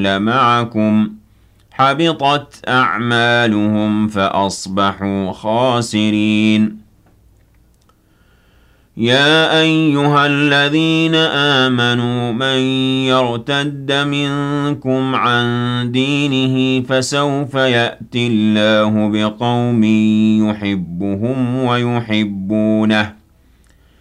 الخيل معكم حبطت أعمالهم فأصبحوا خاسرين. يا أيها الذين آمنوا من يرتد منكم عن دينه فسوف يأتي الله بقوم يحبهم ويحبونه